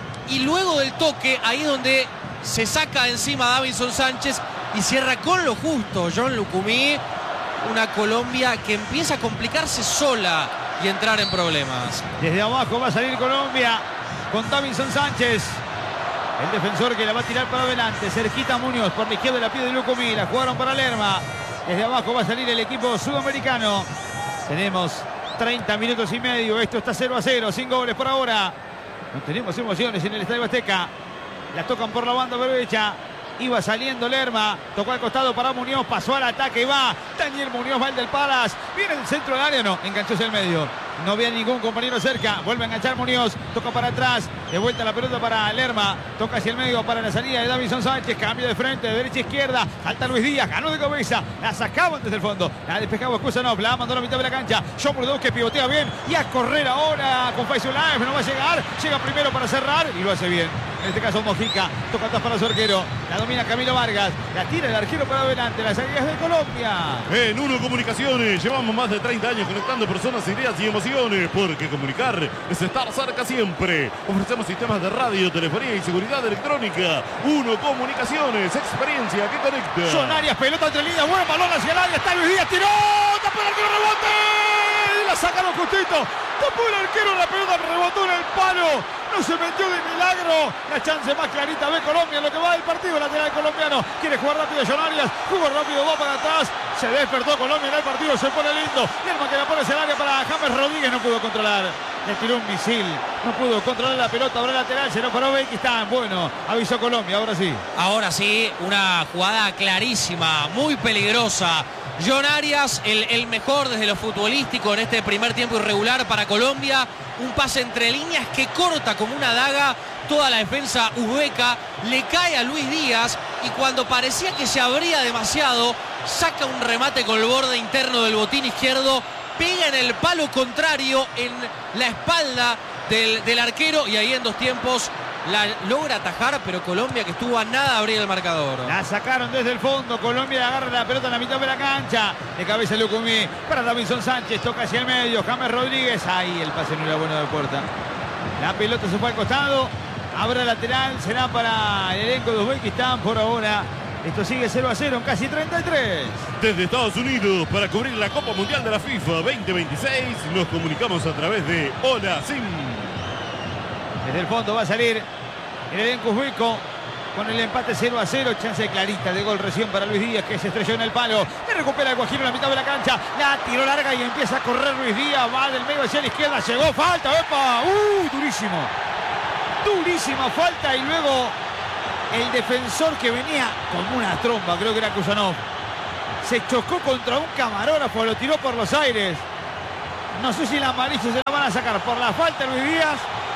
y luego del toque, ahí es donde se saca encima a Davinson Sánchez y cierra con lo justo John Lucumí. Una Colombia que empieza a complicarse sola y entrar en problemas. Desde abajo va a salir Colombia con Davinson Sánchez, el defensor que la va a tirar para adelante. Cerquita Muñoz, por la izquierda la pide Lucumí, la jugaron para Lerma. Desde abajo va a salir el equipo sudamericano. Tenemos 30 minutos y medio, esto está 0-0, sin goles por ahora. No tenemos emociones en el Estadio Azteca. La tocan por la banda derecha. Iba saliendo Lerma, tocó al costado para Muñoz, pasó al ataque y va Daniel Muñoz, va el del Palace, viene el centro del área, no, enganchó hacia el medio, no había ningún compañero cerca, vuelve a enganchar Muñoz, toca para atrás, de vuelta la pelota para Lerma, toca hacia el medio para la salida de Davinson Sánchez, cambio de frente, de derecha a izquierda, salta Luis Díaz, ganó de cabeza, la sacaban desde el fondo, la despejaba Kuzanov, la mandó a la mitad de la cancha, Shomurodov que pivotea bien y a correr ahora con Faisulaev, no va a llegar, llega primero para cerrar y lo hace bien. En este caso Mojica, toca atrás para su arquero, la domina Camilo Vargas, la tira el arquero para adelante, las salidas de Colombia. En Uno Comunicaciones llevamos más de 30 años conectando personas, ideas y emociones, porque comunicar es estar cerca siempre. Ofrecemos sistemas de radio, telefonía y seguridad electrónica. Uno Comunicaciones, experiencia que conecta. Son Arias, pelota entre líneas, buen balón hacia el área, está Luis Díaz, tiró, tapó el arquero, rebote, la sacaron justito, tapó el arquero, la pelota rebotó en el palo. No se metió de milagro. La chance más clarita ve Colombia en lo que va del partido. Lateral colombiano. Quiere jugar rápido John Arias. Jugó rápido, va para atrás. Se despertó Colombia en el partido. Se pone lindo. Lerma que la pone hacia el área para James Rodríguez. No pudo controlar. Le tiró un misil. No pudo controlar la pelota. Ahora lateral. Se lo paró Uzbekistán. Bueno, avisó Colombia. Ahora sí. Ahora sí, una jugada clarísima. Muy peligrosa. John Arias, el mejor desde lo futbolístico en este primer tiempo irregular para Colombia. Un pase entre líneas que corta como una daga toda la defensa uzbeca. Le cae a Luis Díaz y cuando parecía que se abría demasiado, saca un remate con el borde interno del botín izquierdo. Pega en el palo contrario, en la espalda del arquero y ahí en dos tiempos la logra atajar, pero Colombia que estuvo a nada de abrir el marcador. La sacaron desde el fondo. Colombia agarra la pelota en la mitad de la cancha. De cabeza Lucumí para Davinson Sánchez. Toca hacia el medio. James Rodríguez. Ahí el pase no era bueno de puerta. La pelota se fue al costado. Abre lateral. Será para el elenco de Uzbekistán por ahora. Esto sigue 0-0 en casi 33. Desde Estados Unidos para cubrir la Copa Mundial de la FIFA 2026 nos comunicamos a través de Hola Sim. Desde el fondo va a salir el elenco uzbeco con el empate 0-0. Chance clarita de gol recién para Luis Díaz, que se estrelló en el palo. Le recupera el Guajiro en la mitad de la cancha. La tiró larga y empieza a correr Luis Díaz. Va del medio hacia la izquierda. Llegó, falta. ¡Epa! Durísimo. Durísima falta. Y luego el defensor que venía como una tromba, creo que era Kuzanov, se chocó contra un camarógrafo. Lo tiró por los aires. No sé si la amarilla se la van a sacar por la falta Luis Díaz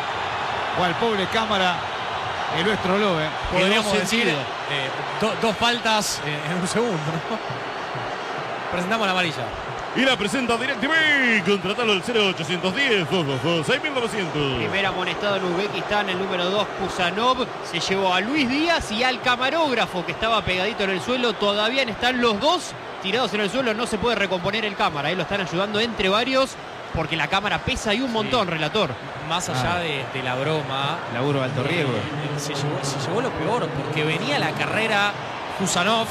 o al pobre cámara que lo estroló. Podríamos decir dos faltas en un segundo, ¿no? Presentamos la amarilla. Y la presenta DirecTV. Contratalo al 0810-222-6900. Primer amonestado en Uzbekistán, el número 2, Kuzanov. Se llevó a Luis Díaz y al camarógrafo que estaba pegadito en el suelo. Todavía están los dos tirados en el suelo. No se puede recomponer el cámara. Lo están ayudando entre varios porque la cámara pesa y un montón, relator. Más allá de la broma. Laburo de alto riesgo. Se llevó lo peor porque venía la carrera Kuzanov.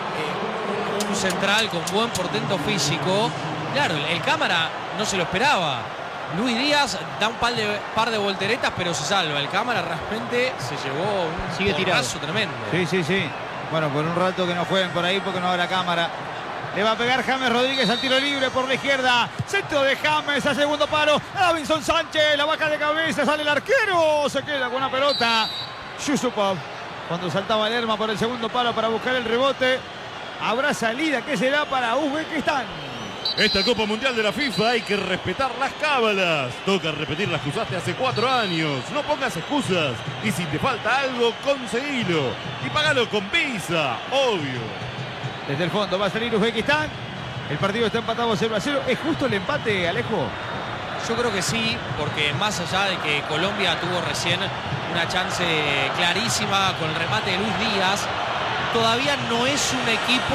Un central con buen portento físico. Claro, el cámara no se lo esperaba. Luis Díaz da un par de volteretas, pero se salva. El cámara realmente se llevó un porrazo tremendo. Sí. Bueno, por un rato que no jueguen por ahí porque no habrá cámara. Le va a pegar James Rodríguez al tiro libre por la izquierda. Centro de James a segundo palo. Davinson Sánchez, la baja de cabeza, sale el arquero. Se queda con una pelota. Yusupov, cuando saltaba Lerma por el segundo palo para buscar el rebote. Habrá salida que será para Uzbekistán. Esta Copa Mundial de la FIFA hay que respetar las cábalas. Toca repetir las que usaste hace 4 años. No pongas excusas. Y si te falta algo, conseguilo. Y pagalo con Visa, obvio. Desde el fondo va a salir Uzbekistán. El partido está empatado 0-0. ¿Es justo el empate, Alejo? Yo creo que sí, porque más allá de que Colombia tuvo recién una chance clarísima con el remate de Luis Díaz, todavía no es un equipo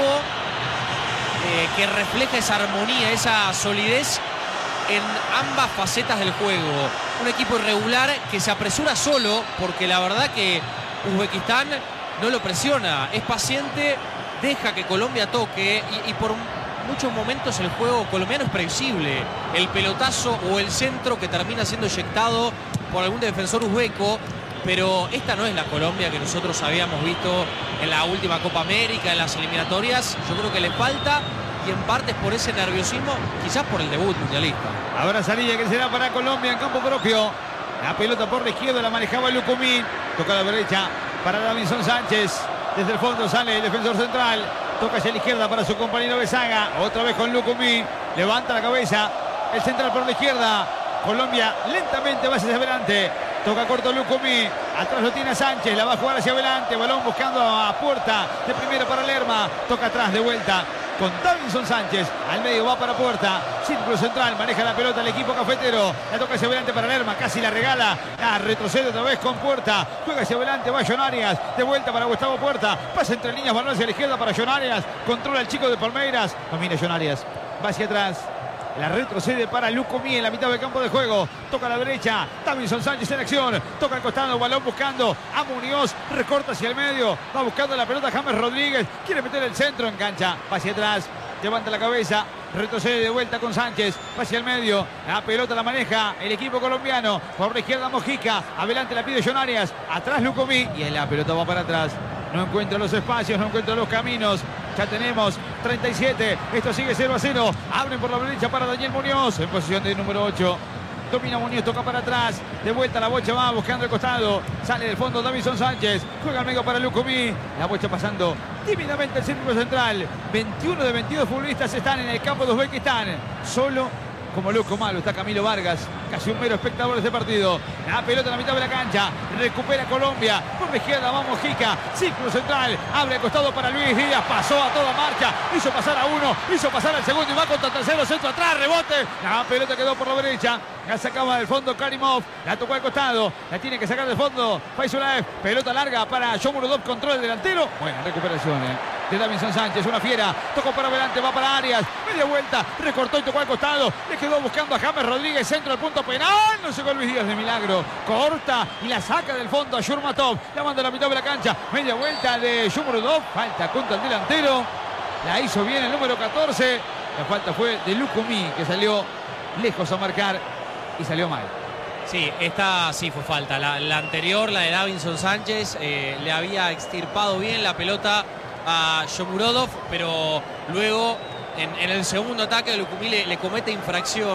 que refleja esa armonía, esa solidez en ambas facetas del juego. Un equipo irregular que se apresura solo, porque la verdad que Uzbekistán no lo presiona, es paciente, deja que Colombia toque y por muchos momentos el juego colombiano es previsible. El pelotazo o el centro que termina siendo eyectado por algún defensor uzbeco, pero esta no es la Colombia que nosotros habíamos visto en la última Copa América, en las eliminatorias. Yo creo que le falta, y en parte es por ese nerviosismo, quizás por el debut mundialista. Ahora salida que será para Colombia en campo propio. La pelota por la izquierda la manejaba Lucumí. Toca a la derecha para Davinson Sánchez. Desde el fondo sale el defensor central. Toca hacia la izquierda para su compañero Besaga. Otra vez con Lucumí. Levanta la cabeza. El central por la izquierda. Colombia lentamente va hacia adelante. Toca corto Lucumí. Atrás lo tiene Sánchez. La va a jugar hacia adelante. Balón buscando a Puerta. De primera para Lerma. Toca atrás de vuelta con Davinson Sánchez. Al medio va para Puerta. Círculo central. Maneja la pelota el equipo cafetero. La toca hacia adelante para Lerma. Casi la regala. Retrocede otra vez con Puerta. Juega hacia adelante. Va John Arias. De vuelta para Gustavo Puerta. Pasa entre líneas. Balón hacia la izquierda para John Arias. Controla el chico de Palmeiras. Domina John Arias. Va hacia atrás. La retrocede para Lucumí en la mitad del campo de juego. Toca a la derecha. Davinson Sánchez en acción. Toca al costado. Balón buscando a Muñoz. Recorta hacia el medio. Va buscando la pelota James Rodríguez. Quiere meter el centro en cancha. Va hacia atrás. Levanta la cabeza. Retrocede de vuelta con Sánchez. Va hacia el medio. La pelota la maneja el equipo colombiano. Por la izquierda Mojica. Adelante la pide John Arias. Atrás Lucumí. Y la pelota va para atrás. No encuentra los espacios. No encuentra los caminos. Ya tenemos 37. Esto sigue 0-0. Abren por la derecha para Daniel Muñoz. En posición de número 8. Domina Muñoz, toca para atrás. De vuelta la bocha va buscando el costado. Sale del fondo Davinson Sánchez. Juega al medio para Lucumí. La bocha pasando tímidamente el círculo central. 21 de 22 futbolistas están en el campo de Uzbekistán. Solo como loco malo está Camilo Vargas, casi un mero espectador de este partido. La pelota en la mitad de la cancha, recupera Colombia, por la izquierda va Mojica, círculo central, abre el costado para Luis Díaz, pasó a toda marcha, hizo pasar a uno, hizo pasar al segundo y va contra el tercero, centro atrás, rebote, la pelota quedó por la derecha, la sacaba del fondo Karimov, la tocó al costado, la tiene que sacar del fondo Faisulaev, pelota larga para Shomurodov, control del delantero, buena recuperación de Davinson Sánchez, una fiera, tocó para adelante, va para Arias, media vuelta, recortó y tocó al costado, le quedó buscando a James Rodríguez, centro al punto penal, no llegó Luis Díaz de milagro, corta y la saca del fondo a Shurmatov, la manda a la mitad de la cancha, media vuelta de Shomurodov, falta contra el delantero, la hizo bien el número 14, la falta fue de Lucumí, que salió lejos a marcar y salió mal. Sí, esta sí fue falta, la anterior, la de Davinson Sánchez, le había extirpado bien la pelota a Shomurodov, pero luego en el segundo ataque Lucumí le comete infracción.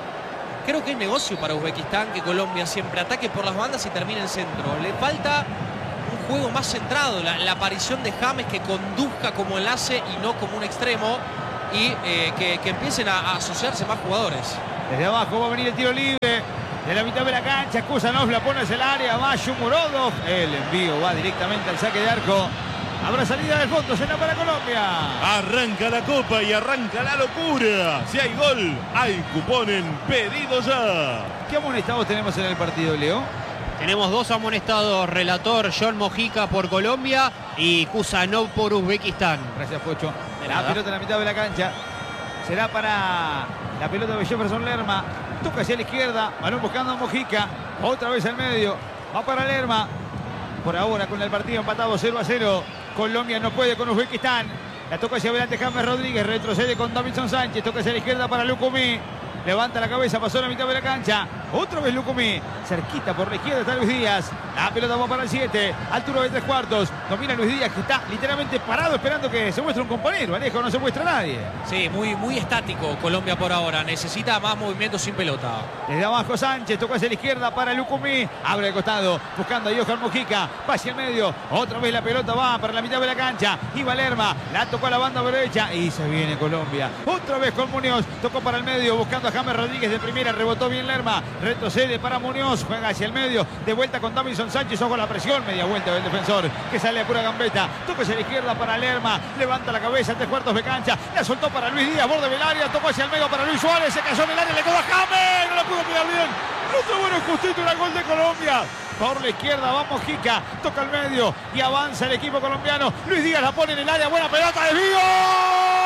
Creo que es negocio para Uzbekistán que Colombia siempre ataque por las bandas y termine en centro. Le falta un juego más centrado, la aparición de James que conduzca como enlace y no como un extremo, y que empiecen a asociarse más jugadores. Desde abajo va a venir el tiro libre de la mitad de la cancha. Kuzanov la pone hacia el área, va Shomurodov, el envío va directamente al saque de arco. Habrá salida del fondo, será para Colombia. Arranca la copa y arranca la locura. Si hay gol, hay cupón en Pedido Ya. ¿Qué amonestados tenemos en el partido, Leo? Tenemos dos amonestados, relator John Mojica por Colombia y Kuzanov por Uzbekistán. Gracias, Pocho. De La nada. pelota en la mitad de la cancha. Será para la pelota de Jefferson Lerma. Toca hacia la izquierda. Balón buscando a Mojica. Otra vez al medio. Va para Lerma. Por ahora con el partido empatado 0-0. Colombia no puede con Uzbekistán. La toca hacia adelante James Rodríguez. Retrocede con Davinson Sánchez. Toca hacia la izquierda para Lucumí. Levanta la cabeza, pasó a la mitad de la cancha. Otra vez Lucumí. Cerquita por la izquierda está Luis Díaz. La pelota va para el 7. Altura de 3/4. Domina Luis Díaz, que está literalmente parado esperando que se muestre un compañero. Alejo, no se muestra nadie. Sí, muy estático Colombia por ahora. Necesita más movimiento sin pelota. Desde abajo Sánchez, tocó hacia la izquierda para Lucumí. Abre el costado, buscando a Johan Mojica. Va hacia el medio. Otra vez la pelota va para la mitad de la cancha. Iba Lerma. La tocó a la banda derecha. Y se viene Colombia. Otra vez con Muñoz. Tocó para el medio, buscando a James Rodríguez de primera. Rebotó bien Lerma. Retrocede para Muñoz. Juega hacia el medio. De vuelta con Davinson Sánchez. Ojo a la presión. Media vuelta del defensor, que sale a pura gambeta. Toca hacia la izquierda para Lerma. Levanta la cabeza, 3/4 de cancha. La soltó para Luis Díaz. Borde del área. Tocó hacia el medio para Luis Suárez. Se cayó en el área. Le quedó a James. No lo pudo picar bien. Otro bueno justito, era gol de Colombia. Por la izquierda va Mojica, toca al medio y avanza el equipo colombiano. Luis Díaz la pone en el área, buena pelota, desvío.